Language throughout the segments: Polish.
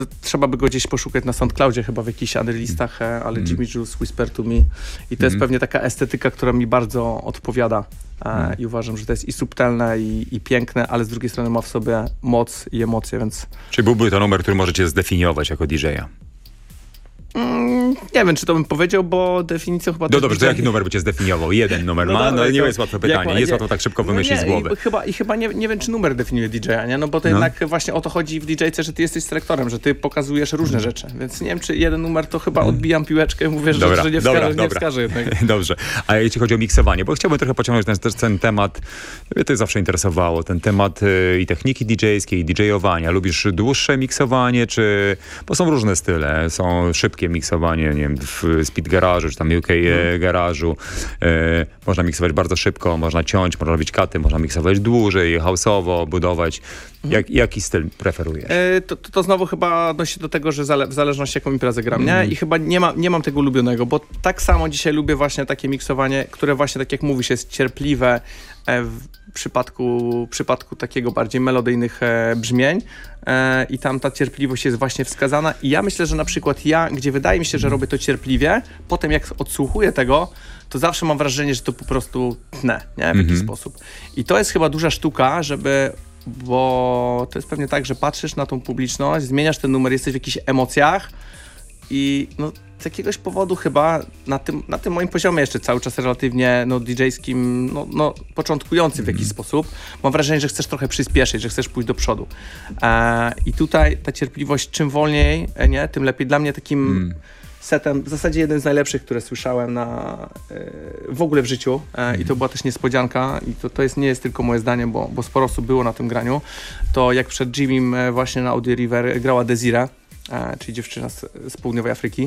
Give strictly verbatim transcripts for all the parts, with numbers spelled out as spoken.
trzeba by go gdzieś poszukać na SoundCloudzie, chyba w jakichś listach, ale Mm. Jimmy Juice, Whisper to Me. I to jest Mm. pewnie taka estetyka, która mi bardzo odpowiada. Mm. I uważam, że to jest i subtelne, i, i piękne, ale z drugiej strony ma w sobie moc i emocje, więc... Czyli byłby to numer, który możecie zdefiniować jako didżeja? Mm, nie wiem, czy to bym powiedział, bo definicją chyba... No też dobrze, to D J jaki numer by cię zdefiniował? Jeden numer No ma? dobra, No nie to jest łatwe pytanie, jak- nie jest jak- łatwo tak szybko No wymyślić nie, z głowy. I chyba, i chyba nie, nie wiem, czy numer definiuje didżeja, nie? No bo to No. jednak właśnie o to chodzi w didżejce, że ty jesteś selektorem, że ty pokazujesz różne Mm. rzeczy. Więc nie wiem, czy jeden numer to chyba odbijam piłeczkę i mówię, że, Dobra, że nie dobra, wskażę, nie dobra. wskażę jednak. Dobrze, a jeśli chodzi o miksowanie, bo chciałbym trochę pociągnąć ten, też ten temat, mnie to zawsze interesowało, ten temat y, i techniki didżejskiej, i didżejowania. Lubisz dłuższe miksowanie, czy... Bo są różne style, są szybkie miksowanie, nie wiem, w speed garażu, czy tam U K Hmm. garażu. Y, można miksować bardzo szybko, można ciąć, można robić katy, można miksować dłużej, house'owo, budować. Jak, jaki styl preferujesz? E, To, to, to znowu chyba odnosi do tego, że zale, w zależności jaką imprezę gram, nie? Mhm. I chyba nie, ma, nie mam tego ulubionego, bo tak samo dzisiaj lubię właśnie takie miksowanie, które właśnie, tak jak mówisz, jest cierpliwe e, w przypadku, przypadku takiego bardziej melodyjnych e, brzmień e, i tam ta cierpliwość jest właśnie wskazana i ja myślę, że na przykład ja, gdzie wydaje mi się, że robię to cierpliwie, potem jak odsłuchuję tego, to zawsze mam wrażenie, że to po prostu tnę, nie? W jakiś Mhm. sposób. I to jest chyba duża sztuka, żeby bo to jest pewnie tak, że patrzysz na tą publiczność, zmieniasz ten numer, jesteś w jakichś emocjach i no, z jakiegoś powodu chyba na tym, na tym moim poziomie jeszcze cały czas relatywnie no, didżejskim, no, no, początkujący w jakiś sposób, mam wrażenie, że chcesz trochę przyspieszyć, że chcesz pójść do przodu. E, I tutaj ta cierpliwość, czym wolniej, e, nie, tym lepiej. Dla mnie takim Mm. setem, w zasadzie jeden z najlepszych, które słyszałem na, e, w ogóle w życiu e, i to była też niespodzianka i to, to jest, nie jest tylko moje zdanie, bo, bo sporo osób było na tym graniu, to jak przed Jimmym e, właśnie na Audio River grała Desiree, e, czyli dziewczyna z, z południowej Afryki.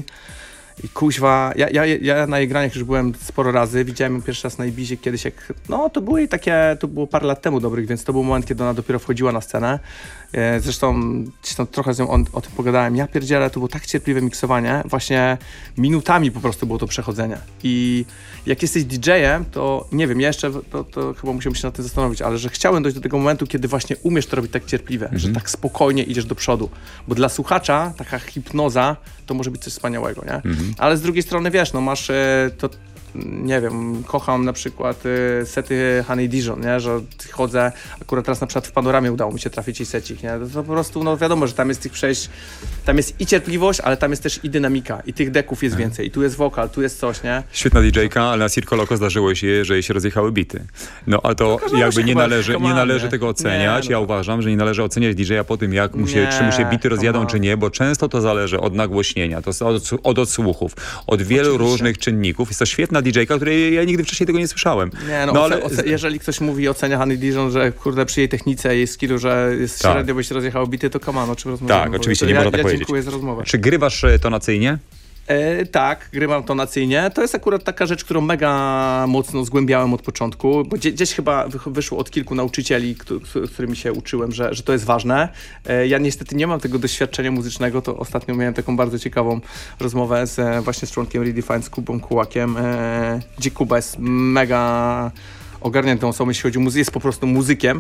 I kuźwa, ja, ja, ja na jej graniach już byłem sporo razy, widziałem ją pierwszy raz na Ibizie kiedyś, jak, no to były jej takie, to było parę lat temu dobrych, więc to był moment, kiedy ona dopiero wchodziła na scenę. E, zresztą gdzieś tam trochę z nią o, o tym pogadałem. Ja pierdzielę, to było tak cierpliwe miksowanie, właśnie minutami po prostu było to przechodzenie. I jak jesteś didżejem, to nie wiem, ja jeszcze, to, to chyba musiałbym się nad tym zastanowić, ale że chciałem dojść do tego momentu, kiedy właśnie umiesz to robić tak cierpliwe, że tak spokojnie idziesz do przodu. Bo dla słuchacza taka hipnoza to może być coś wspaniałego, nie? Mhm. Ale z drugiej strony, wiesz, no masz e, to, nie wiem, kocham na przykład e, sety Honey Dijon, nie? Że chodzę, akurat teraz na przykład w Panoramie udało mi się trafić i secik, nie? To, to po prostu, no wiadomo, że tam jest tych przejść, tam jest i cierpliwość, ale tam jest też i dynamika, i tych deków jest więcej, i tu jest wokal, tu jest coś, nie? Świetna didżejka, ale na Circo Loco zdarzyło się, że jej się rozjechały bity. No ale to Okazało jakby się nie chyba, należy, come nie on, należy nie? tego oceniać. Nie, no Ja to- uważam, że nie należy oceniać didżeja po tym, jak mu się, Nie, czy mu się bity come rozjadą, on. czy nie, bo często to zależy od nagłośnienia, to od, od odsłuchów, od wielu Oczywiście. różnych czynników. Jest to świetna didżejka, której ja nigdy wcześniej tego nie słyszałem. Nie, no, No, oce, ale- oce, jeżeli ktoś mówi, ocenia Honey Dijon, że kurde przy jej technice, jej skillu, że jest Tak. średnio, by się rozjechało bity, to come on, o czym rozmawiamy? Tak, w ogóle? oczywiście, To nie ja, można tak ja powiedzieć. dziękuję za rozmowę. Czy grywasz e, tonacyjnie? E, tak, grywam tonacyjnie. To jest akurat taka rzecz, którą mega mocno zgłębiałem od początku, bo gdzie, gdzieś chyba wy- wyszło od kilku nauczycieli, któ- któ- którymi się uczyłem, że, że to jest ważne. E, ja niestety nie mam tego doświadczenia muzycznego, to ostatnio miałem taką bardzo ciekawą rozmowę z, e, właśnie z członkiem Redefine, z Kubą Kułakiem, e, gdzie Kuba jest mega ogarniętą osobą, jeśli chodzi o muzykę, jest po prostu muzykiem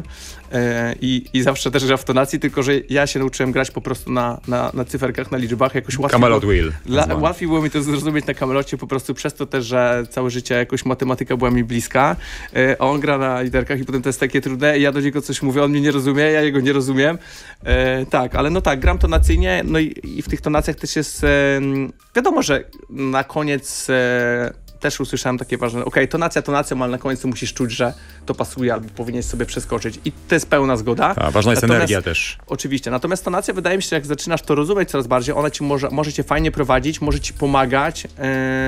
e, i, i zawsze też gra w tonacji, tylko że ja się nauczyłem grać po prostu na, na, na cyferkach, na liczbach, jakoś łatwiej Camelot było, Wheel. dla, nazwany. łatwiej było mi to zrozumieć na kamelocie, po prostu przez to też, że całe życie jakoś matematyka była mi bliska, e, a on gra na literkach i potem to jest takie trudne i ja do niego coś mówię, on mnie nie rozumie, ja jego nie rozumiem. E, tak, ale no tak, gram tonacyjnie, no i, i w tych tonacjach też jest, e, wiadomo, że na koniec e, też usłyszałem takie ważne, okej, tonacja tonacją, ale na końcu musisz czuć, że to pasuje albo powinieneś sobie przeskoczyć i to jest pełna zgoda. A, ważna jest Natomiast- energia też. Oczywiście, natomiast tonacja wydaje mi się, że jak zaczynasz to rozumieć coraz bardziej, ona ci może, może cię fajnie prowadzić, może ci pomagać yy,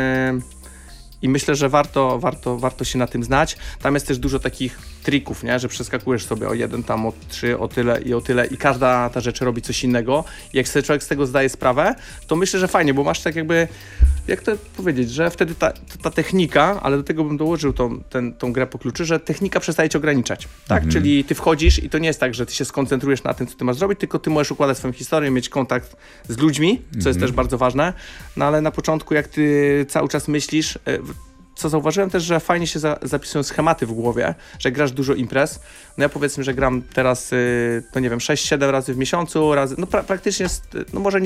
i myślę, że warto, warto, warto się na tym znać. Tam jest też dużo takich trików, nie? Że przeskakujesz sobie o jeden, tam o trzy, o tyle i o tyle i każda ta rzecz robi coś innego. I jak sobie człowiek z tego zdaje sprawę, to myślę, że fajnie, bo masz tak jakby, jak to powiedzieć, że wtedy ta, ta technika, ale do tego bym dołożył tą, ten, tą grę po kluczy, że technika przestaje cię ograniczać, tak? Mhm. Czyli ty wchodzisz i to nie jest tak, że ty się skoncentrujesz na tym, co ty masz zrobić, tylko ty możesz układać swoją historię, mieć kontakt z ludźmi, co jest też bardzo ważne, no ale na początku, jak ty cały czas myślisz, e, co zauważyłem też, że fajnie się za, zapisują schematy w głowie, że grasz dużo imprez. No ja powiedzmy, że gram teraz, y, no nie wiem, sześć siedem razy w miesiącu, razy, no pra, praktycznie, no może nie